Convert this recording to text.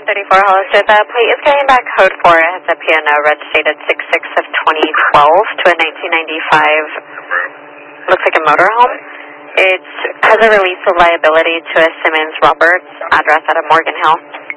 34 Hollister. The plate is carrying back code 4. It has a P&O registered 6/6 of 2012 to a 1995, looks like a motorhome. It has a release of liability to a Simmons Roberts address out of Morgan Hill.